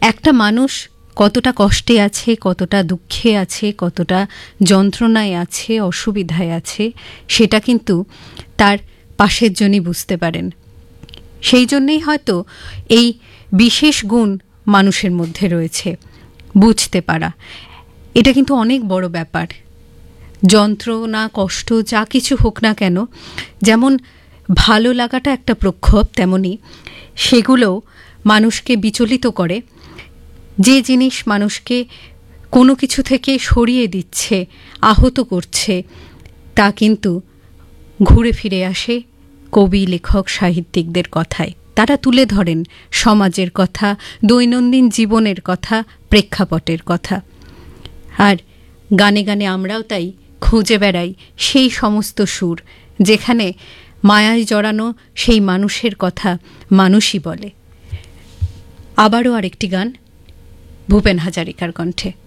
একটা মানুষ কতটা কষ্টে আছে, কতটা দুঃখে আছে, কতটা যন্ত্রণায় আছে, অসুবিধায় আছে, সেটা কিন্তু তার পাশের জনই বুঝতে পারেন। সেই জন্যেই হয়তো এই বিশেষ গুণ মানুষের মধ্যে রয়েছে, বুঝতে পারা। এটা কিন্তু অনেক বড় ব্যাপার। যন্ত্রণা, কষ্ট যা কিছু হোক না কেন, যেমন ভালো লাগাটা একটা প্রক্ষোভ, তেমনি সেগুলো মানুষকে বিচলিত করে। যে জিনিস মানুষকে কোনো কিছু থেকে সরিয়ে দিচ্ছে, আহত করছে, তা কিন্তু ঘুরে ফিরে আসে কবি, লেখক, সাহিত্যিকদের কথায়। তারা তুলে ধরেন সমাজের কথা, দৈনন্দিন জীবনের কথা, প্রেক্ষাপটের কথা। আর গানে গানে আমরাও তাই খুঁজে বেড়াই সেই সমস্ত সুর, যেখানে মায়ায় জড়ানো সেই মানুষের কথা মানুষই বলে। আবারও আরেকটি গান ভূপেন হাজারিকার কণ্ঠে।